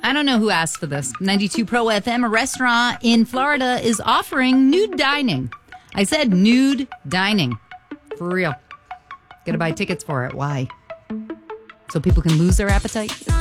I don't know who asked for this. 92 Pro FM, a restaurant in Florida, is offering nude dining. I said nude dining. For real. Gotta buy tickets for it. Why? So people can lose their appetite?